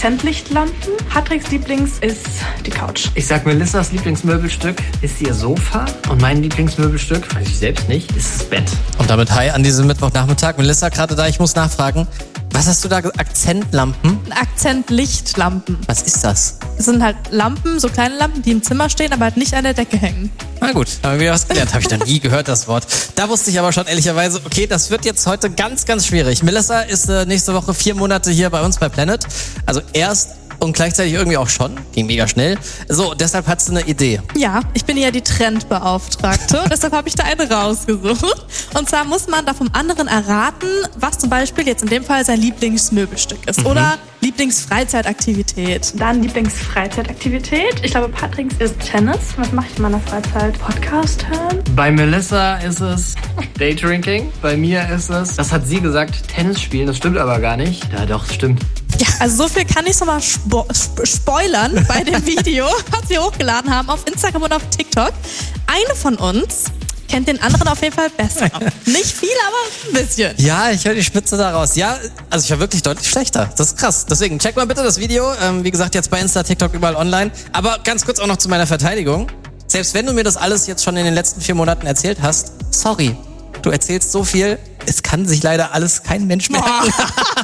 Akzentlichtlampen. Patricks Lieblings ist die Couch. Ich sag, Melissas Lieblingsmöbelstück ist ihr Sofa und mein Lieblingsmöbelstück, weiß ich selbst nicht, ist das Bett. Und damit hi an diesem Mittwochnachmittag. Melissa, gerade da, ich muss nachfragen. Was hast du da gesagt? Akzentlampen? Akzentlichtlampen. Was ist das? Das sind halt Lampen, so kleine Lampen, die im Zimmer stehen, aber halt nicht an der Decke hängen. Na gut, haben wir wieder was gelernt. Habe ich noch nie gehört, das Wort. Da wusste ich aber schon ehrlicherweise, okay, das wird jetzt heute ganz, ganz schwierig. Melissa ist nächste Woche 4 Monate hier bei uns bei Planet. Also erst und gleichzeitig irgendwie auch schon. Ging mega schnell. So, deshalb hat sie eine Idee. Ja, ich bin ja die Trendbeauftragte. Deshalb habe ich da eine rausgesucht. Und zwar muss man da vom anderen erraten, was zum Beispiel jetzt in dem Fall sein Lieblingsmöbelstück ist. Oder Lieblingsfreizeitaktivität. Dann Lieblingsfreizeitaktivität. Ich glaube, Patricks ist Tennis. Was mache ich in meiner Freizeit? Podcast hören. Bei Melissa ist es Daydrinking. Bei mir ist es, das hat sie gesagt, Tennis spielen. Das stimmt aber gar nicht. Ja doch, stimmt. Ja, also so viel kann ich schon mal spoilern bei dem Video, was wir hochgeladen haben auf Instagram und auf TikTok. Eine von uns kennt den anderen auf jeden Fall besser. Nicht viel, aber ein bisschen. Ja, ich höre die Spitze daraus. Ja, also ich war wirklich deutlich schlechter. Das ist krass. Deswegen check mal bitte das Video. Wie gesagt, jetzt bei Insta, TikTok, überall online. Aber ganz kurz auch noch zu meiner Verteidigung. Selbst wenn du mir das alles jetzt schon in den letzten 4 Monaten erzählt hast, sorry. Du erzählst so viel, es kann sich leider alles kein Mensch merken.